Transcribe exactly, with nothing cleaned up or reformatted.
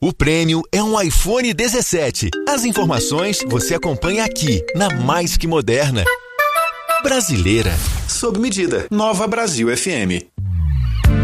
O prêmio é um iPhone dezessete. As informações você acompanha aqui, na Mais Que Moderna. Brasileira, sob medida. Nova Brasil F M.